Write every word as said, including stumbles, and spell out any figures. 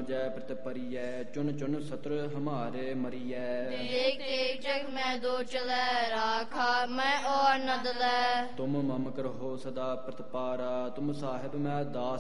मुझे प्रत परियै चुन चुन सत्र हमारे मरियै देख देख जग में दो चलै राखा मैं और न दलै तुम मम करहो सदा प्रतिपारा तुम साहिब मैं दास